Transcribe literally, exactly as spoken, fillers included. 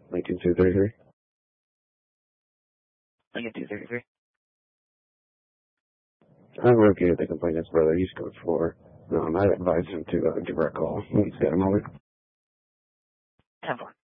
Lincoln two thirty-three. Lincoln two thirty-three. I'm located the complainant's brother. He's code four. Um, I advise him to uh, give her a call. He's got him over. ten four.